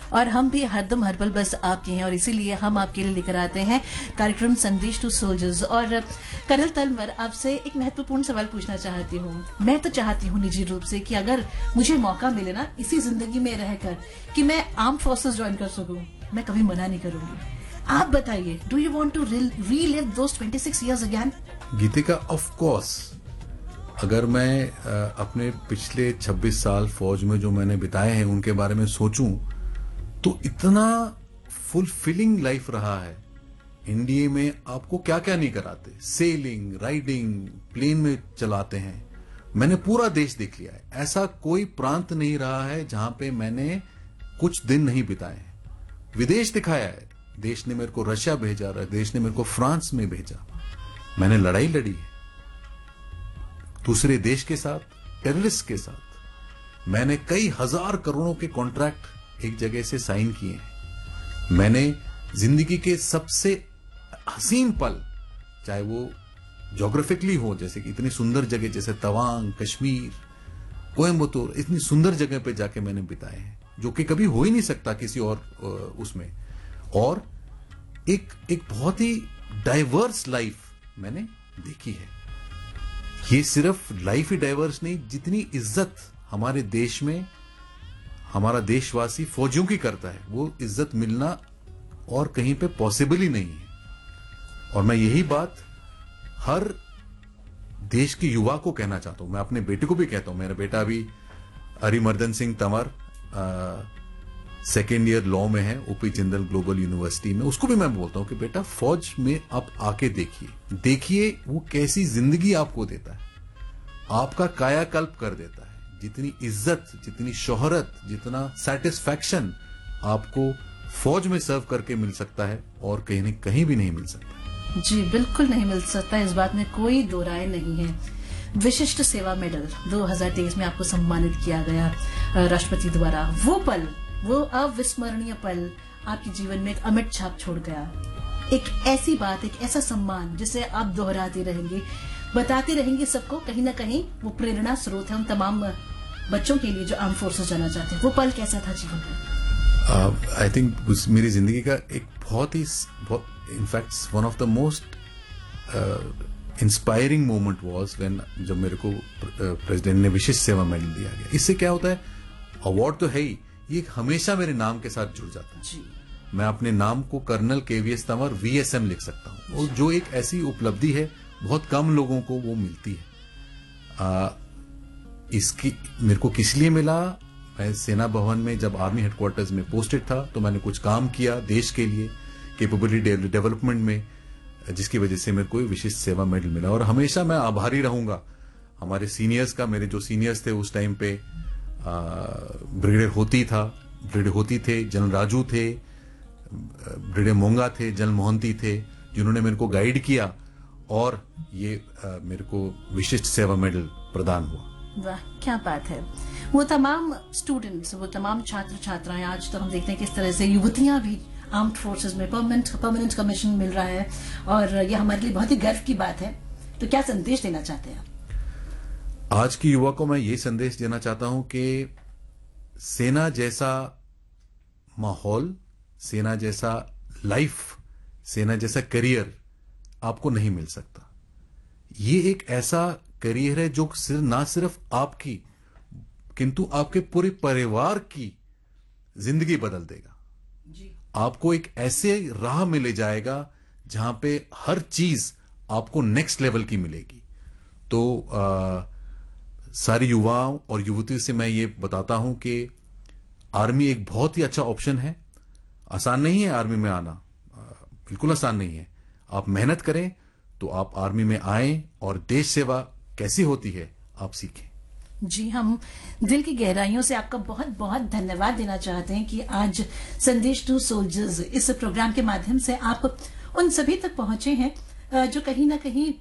और हम भी हरदम हर पल बस आपके हैं और इसीलिए हम आपके लिए लेकर आते हैं कार्यक्रम संदेश टू सोल्जर्स। और कर्नल तलवर, आपसे एक महत्वपूर्ण सवाल पूछना चाहती हूँ। मैं तो चाहती हूँ निजी रूप से कि अगर मुझे मौका मिले ना इसी जिंदगी में रहकर कि मैं आर्म फोर्सेस ज्वाइन कर सकूं, मैं कभी मना नहीं करूंगी। आप बताइए, do you want to relive those 26 years again? Geetika, of course. अगर मैं अपने पिछले 26 साल फौज में जो मैंने बिताए हैं उनके बारे में सोचूं तो इतना फुलफिलिंग लाइफ रहा है। इंडिया में आपको क्या क्या नहीं कराते, सेलिंग, राइडिंग, प्लेन में चलाते हैं। मैंने पूरा देश देख लिया है। ऐसा कोई प्रांत नहीं रहा है जहां पे मैंने कुछ दिन नहीं बिताए हैं। विदेश दिखाया है, देश ने मेरे को रशिया भेजा, देश ने मेरे को फ्रांस में भेजा। मैंने लड़ाई लड़ी है दूसरे देश के साथ, टेररिस्ट के साथ। मैंने कई हजार करोड़ों के कॉन्ट्रैक्ट एक जगह से साइन किए हैं। मैंने जिंदगी के सबसे हसीन पल, चाहे वो ज्योग्राफिकली हो, जैसे कि इतनी सुंदर जगह जैसे तवांग, कश्मीर, कोयम्बतूर, इतनी सुंदर जगह पे जाके मैंने बिताए हैं जो कि कभी हो ही नहीं सकता किसी और उसमें। और एक बहुत ही डाइवर्स लाइफ मैंने देखी है। ये सिर्फ लाइफ ही डाइवर्स नहीं, जितनी इज्जत हमारे देश में हमारा देशवासी फौजियों की करता है वो इज्जत मिलना और कहीं पे पॉसिबल ही नहीं है। और मैं यही बात हर देश के युवा को कहना चाहता हूं। मैं अपने बेटे को भी कहता हूं। मेरा बेटा अभी Arimardan Singh Tanwar second year law में है, ओपी जिंदल ग्लोबल यूनिवर्सिटी में। उसको भी मैं बोलता हूं कि बेटा फौज में आप आके देखिए वो कैसी जिंदगी आपको देता है, आपका कायाकल्प कर देता है। जितनी इज्जत, जितनी शोहरत, जितना सेटिस्फैक्शन आपको फौज में सर्व करके मिल सकता है और कहीं भी नहीं मिल सकता। जी बिल्कुल नहीं मिल सकता, इस बात में कोई दो राय नहीं है। विशिष्ट सेवा मेडल 2023 में आपको सम्मानित किया गया राष्ट्रपति द्वारा। वो पल, वो अविस्मरणीय पल आपके जीवन में एक अमिट छाप छोड़ गया। एक ऐसी बात, एक ऐसा सम्मान जिसे आप दोहराती रहेंगी, बताते रहेंगे सबको। कहीं ना कहीं वो प्रेरणा स्रोत है उन तमाम बच्चों के लिए जो आर्म फोर्सेस जाना चाहते हैं। वो पल कैसा था जीवन में? आई थिंक मेरी जिंदगी का एक बहुत ही in fact one of the most inspiring moment was when, जब मेरे को प्रेसिडेंट ने विशिष्ट सेवा मेडल दिया गया। इससे क्या होता है, अवार्ड तो है ही, ये हमेशा मेरे नाम के साथ जुड़ जाता है जी। मैं अपने नाम को कर्नल केवीएस तंवर VSM लिख सकता हूं, और जो एक ऐसी उपलब्धि है बहुत कम लोगों को वो मिलती है। इसकी मेरे को किस लिए मिला? मैं सेना भवन में जब आर्मी हेडक्वार्टर्स में पोस्टेड था तो मैंने कुछ काम किया देश के लिए, कैपेबिलिटी डेवलपमेंट में, जिसकी वजह से मेरे को विशिष्ट सेवा मेडल मिला। और हमेशा मैं आभारी रहूंगा हमारे सीनियर्स का। मेरे जो सीनियर्स थे उस टाइम पे, ब्रिगेडियर होती थे, जनरल राजू थे, ब्रिगेडियर मोंगा थे, जनरल मोहंती थे, जिन्होंने मेरे को गाइड किया और ये मेरे को विशिष्ट सेवा मेडल प्रदान हुआ। वाह, क्या बात है। वो तमाम स्टूडेंट्स, वो तमाम छात्र छात्राएं, आज तो हम देखते हैं किस तरह से युवतियां भी आर्म्ड फोर्सेस में परमानेंट कमीशन मिल रहा है और ये हमारे लिए बहुत ही गर्व की बात है। तो क्या संदेश देना चाहते हैं? आज की युवा को मैं ये संदेश देना चाहता हूं कि सेना जैसा माहौल, सेना जैसा लाइफ, सेना जैसा करियर आपको नहीं मिल सकता। ये एक ऐसा करियर है जो ना सिर्फ आपकी किंतु आपके पूरे परिवार की जिंदगी बदल देगा। जी। आपको एक ऐसे राह में ले जाएगा जहां पे हर चीज आपको नेक्स्ट लेवल की मिलेगी। तो सारी युवाओं और युवतियों से मैं ये बताता हूं कि आर्मी एक बहुत ही अच्छा ऑप्शन है। आसान नहीं है आर्मी में आना, बिल्कुल आसान नहीं है। आप मेहनत करें तो आप आर्मी में आएं और देश सेवा कैसी होती है आप सीखें। जी, हम दिल की गहराइयों से आपका बहुत बहुत धन्यवाद देना चाहते हैं कि आज संदेश टू सोल्जर्स इस प्रोग्राम के माध्यम से आप उन सभी तक पहुंचे हैं जो कहीं ना कहीं